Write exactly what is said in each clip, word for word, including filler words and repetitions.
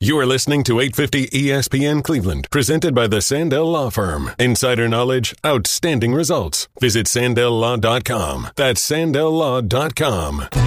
You are listening to eight fifty E S P N Cleveland, presented by the Sandell Law Firm. Insider knowledge, outstanding results. Visit sandell law dot com. That's sandell law dot com. All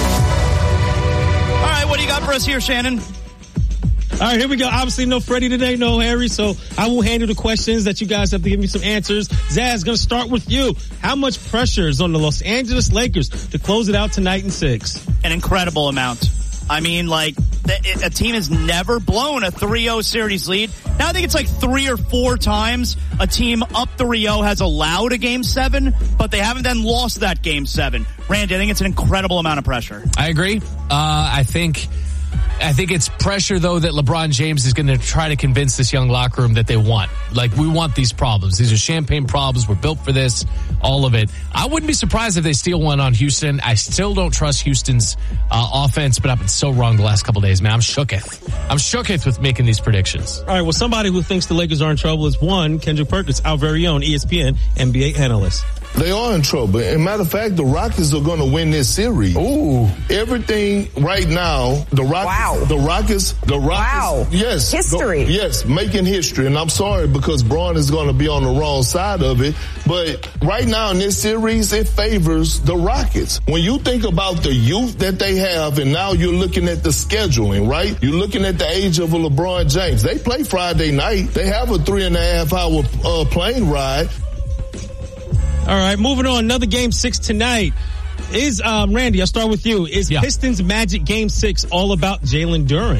right, what do you got for us here, Shannon? All right, here we go. Obviously, no Freddie today, no Harry, so I will handle the questions that you guys have to give me some answers. Zaz, going to start with you. How much pressure is on the Los Angeles Lakers to close it out tonight in six? An incredible amount. I mean, like, a team has never blown a three oh series lead. Now I think it's like three or four times a team up three oh has allowed a game seven, but they haven't then lost that game seven. Randy, I think it's an incredible amount of pressure. I agree. Uh, I think... I think it's pressure, though, that LeBron James is going to try to convince this young locker room that they want. Like, we want these problems. These are champagne problems. We're built for this, all of it. I wouldn't be surprised if they steal one on Houston. I still don't trust Houston's uh, offense, but I've been so wrong the last couple of days, man. I'm shooketh. I'm shooketh with making these predictions. All right, well, somebody who thinks the Lakers are in trouble is one, Kendrick Perkins, our very own E S P N N B A analyst. They are in trouble. As a matter of fact, the Rockets are going to win this series. Ooh. Everything right now, the Rockets, wow. the Rockets, the Rockets. Wow. Yes. History. Go, yes, making history. And I'm sorry because Braun is going to be on the wrong side of it. But right now in this series, it favors the Rockets. When you think about the youth that they have, and now you're looking at the scheduling, right? You're looking at the age of a LeBron James. They play Friday night. They have a three and a half hour uh, plane ride. All right, moving on. Another game six tonight. Is, um, Randy, I'll start with you. Is yeah. Pistons Magic game six all about Jalen Duren?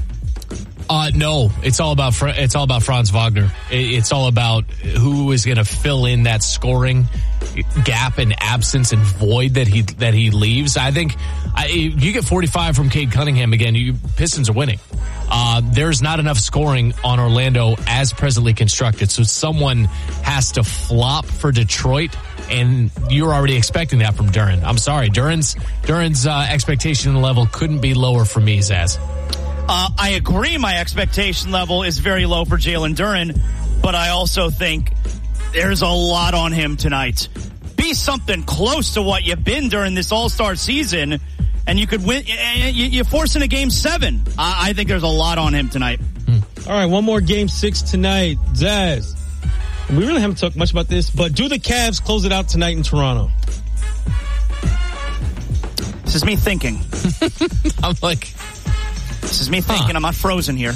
Uh, no, it's all about, it's all about Franz Wagner. It's all about who is going to fill in that scoring gap and absence and void that he, that he leaves. I think I, you get forty-five from Cade Cunningham again, you Pistons are winning. Uh, there's not enough scoring on Orlando as presently constructed. So someone has to flop for Detroit, and you're already expecting that from Duren. I'm sorry. Duren's, Duren's, uh, expectation level couldn't be lower for me, Zaz. Uh, I agree my expectation level is very low for Jalen Duren, but I also think there's a lot on him tonight. Be something close to what you've been during this All-Star season, and you could win. You're forcing a game seven. I think there's a lot on him tonight. All right, one more game six tonight. Zaz, we really haven't talked much about this, but do the Cavs close it out tonight in Toronto? This is me thinking. I'm like... This is me thinking. Huh. I'm not frozen here.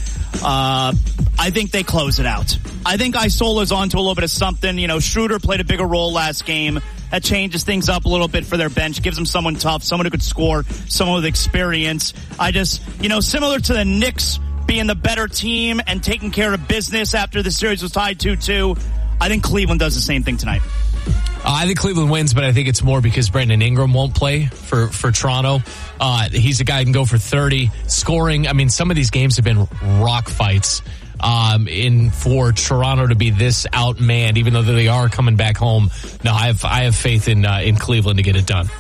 Uh, I think they close it out. I think Isola's onto a little bit of something. You know, Schroeder played a bigger role last game. That changes things up a little bit for their bench, gives them someone tough, someone who could score, someone with experience. I just, you know, similar to the Knicks being the better team and taking care of business after the series was tied two two, I think Cleveland does the same thing tonight. Uh, I think Cleveland wins, but I think it's more because Brandon Ingram won't play for, for Toronto. Uh, he's a guy who can go for thirty. Scoring, I mean, some of these games have been rock fights. Um, in for Toronto to be this outmanned, even though they are coming back home. No, I have, I have faith in, uh, in Cleveland to get it done.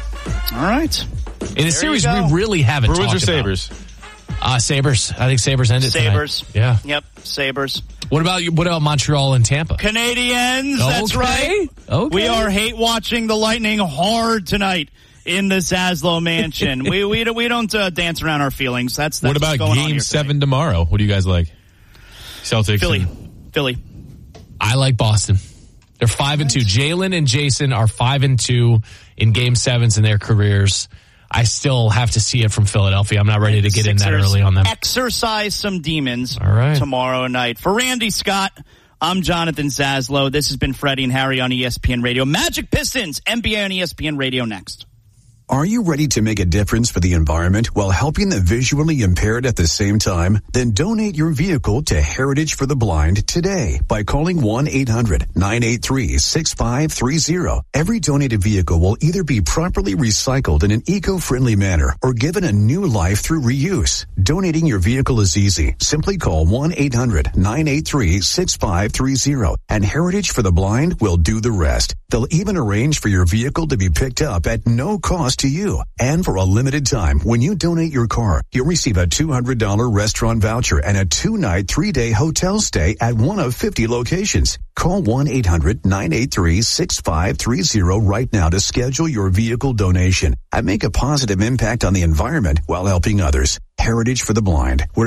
All right. In the there series, we really haven't Bruins talked or Sabres? about. Uh, Sabres. I think Sabres ended Sabres. Tonight. Yeah. Yep. Sabres. What about what about Montreal and Tampa? Canadiens. Okay. That's right. Okay. We are hate watching the Lightning hard tonight in the Zaslow Mansion. we we we don't uh, dance around our feelings. That's, that's what about what's going Game Seven tomorrow? What do you guys like? Celtics. Philly. And- Philly. I like Boston. They're five and two. Jalen and Jason are five and two in Game Sevens in their careers. I still have to see it from Philadelphia. I'm not ready to get Sixers in that early on them. Exercise some demons All right. tomorrow night. For Randy Scott, I'm Jonathan Zaslow. This has been Freddie and Harry on E S P N Radio. Magic Pistons, N B A on E S P N Radio next. Are you ready to make a difference for the environment while helping the visually impaired at the same time? Then donate your vehicle to Heritage for the Blind today by calling one eight hundred nine eight three six five three zero. Every donated vehicle will either be properly recycled in an eco-friendly manner or given a new life through reuse. Donating your vehicle is easy. Simply call one eight hundred nine eight three six five three zero and Heritage for the Blind will do the rest. They'll even arrange for your vehicle to be picked up at no cost to you. And for a limited time, when you donate your car, you'll receive a two hundred dollars restaurant voucher and a two-night, three-day hotel stay at one of fifty locations. Call one eight hundred nine eight three six five three zero right now to schedule your vehicle donation and make a positive impact on the environment while helping others. Heritage for the Blind.